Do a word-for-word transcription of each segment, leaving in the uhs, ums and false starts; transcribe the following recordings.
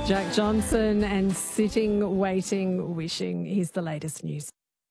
Jack Johnson and Sitting, Waiting, Wishing. Here's the latest news.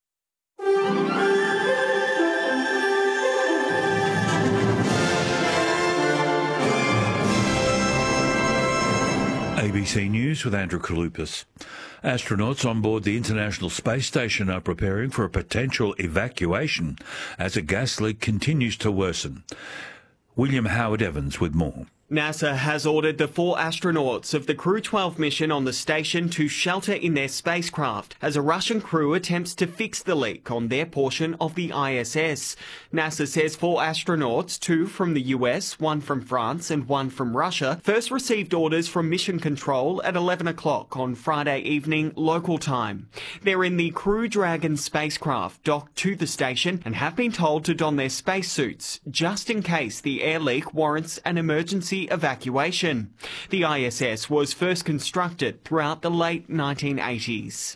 A B C News with Andrew Kalupas. Astronauts on board the International Space Station are preparing for a potential evacuation as a gas leak continues to worsen. William Howard Evans with more. NASA has ordered the four astronauts of the Crew twelve mission on the station to shelter in their spacecraft as a Russian crew attempts to fix the leak on their portion of the I S S. NASA says four astronauts, two from the U S, one from France and one from Russia, first received orders from Mission Control at eleven o'clock on Friday evening local time. They're in the Crew Dragon spacecraft docked to the station and have been told to don their spacesuits just in case the air leak warrants an emergency evacuation. The I S S was first constructed throughout the late nineteen eighties.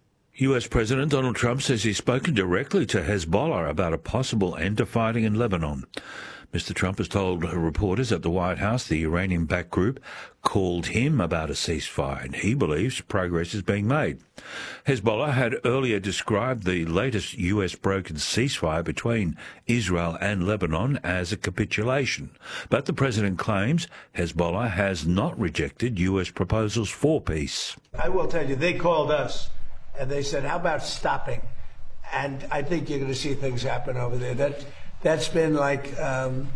U S President Donald Trump says he's spoken directly to Hezbollah about a possible end to fighting in Lebanon. Mister Trump has told reporters at the White House the Iranian-backed group called him about a ceasefire, and he believes progress is being made. Hezbollah had earlier described the latest U S-brokered ceasefire between Israel and Lebanon as a capitulation, but the president claims Hezbollah has not rejected U S proposals for peace. I will tell you, they called us and they said, how about stopping? And I think you're going to see things happen over there. That That's been like um,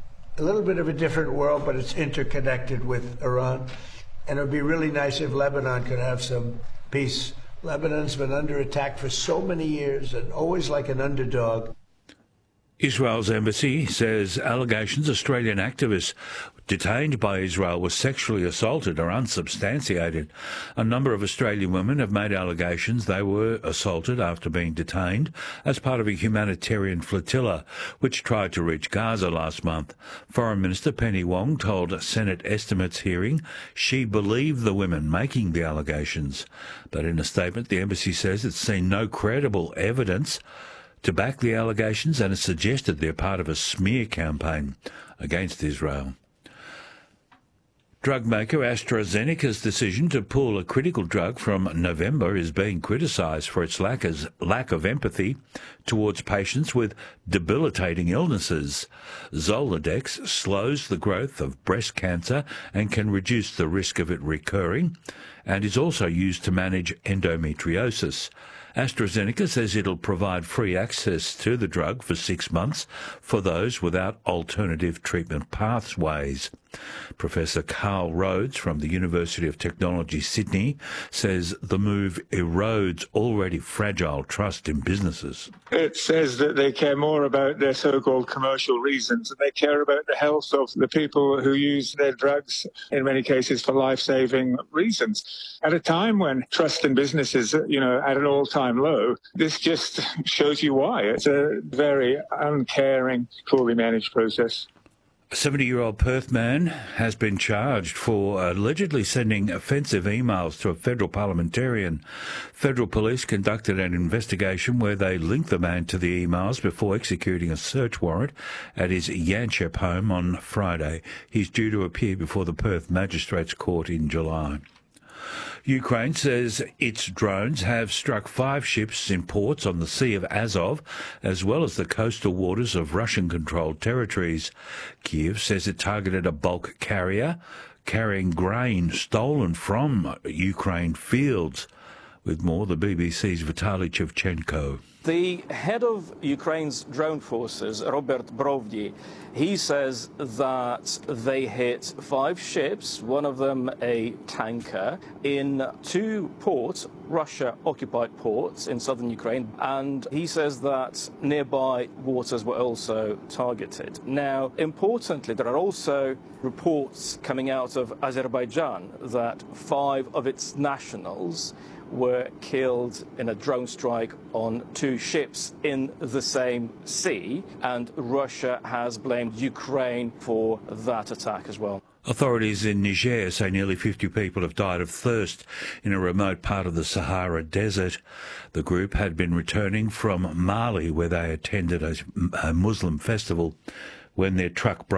a little bit of a different world, but it's interconnected with Iran. And it would be really nice if Lebanon could have some peace. Lebanon's been under attack for so many years and always like an underdog. Israel's embassy says allegations Australian activists detained by Israel were sexually assaulted are unsubstantiated. A number of Australian women have made allegations they were assaulted after being detained as part of a humanitarian flotilla which tried to reach Gaza last month. Foreign Minister Penny Wong told a Senate Estimates hearing she believed the women making the allegations. But in a statement, the embassy says it's seen no credible evidence to back the allegations and has suggested they're part of a smear campaign against Israel. Drug maker AstraZeneca's decision to pull a critical drug from November is being criticised for its lack of empathy towards patients with debilitating illnesses. Zoladex slows the growth of breast cancer and can reduce the risk of it recurring, and is also used to manage endometriosis. AstraZeneca says it'll provide free access to the drug for six months for those without alternative treatment pathways. Professor Carl Rhodes from the University of Technology, Sydney, says the move erodes already fragile trust in businesses. It says that they care more about their so-called commercial reasons, and they care about the health of the people who use their drugs, in many cases for life-saving reasons. At a time when trust in businesses, you know, at an all-time low, this just shows you why. It's a very uncaring, poorly managed process. A seventy-year-old Perth man has been charged for allegedly sending offensive emails to a federal parliamentarian. Federal police conducted an investigation where they linked the man to the emails before executing a search warrant at his Yanchep home on Friday. He's due to appear before the Perth Magistrates Court in July. Ukraine says its drones have struck five ships in ports on the Sea of Azov, as well as the coastal waters of Russian-controlled territories. Kyiv says it targeted a bulk carrier carrying grain stolen from Ukraine fields. With more, the B B C's Vitaly Shevchenko. The head of Ukraine's drone forces, Robert Brovdy, he says that they hit five ships, one of them a tanker, in two ports, Russia-occupied ports in southern Ukraine, and he says that nearby waters were also targeted. Now, importantly, there are also reports coming out of Azerbaijan that five of its nationals were killed in a drone strike on two ships in the same sea, and Russia has blamed Ukraine for that attack as well. Authorities in Niger say nearly fifty people have died of thirst in a remote part of the Sahara Desert. The group had been returning from Mali, where they attended a, a Muslim festival, when their truck broke